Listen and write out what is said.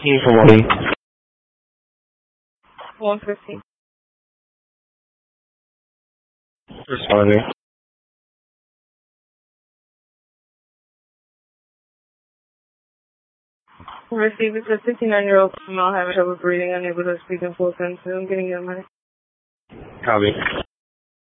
Informally. 150. Responding. Received a 59-year-old female having trouble breathing, unable to speak in full sentences. I'm getting your money. Copy.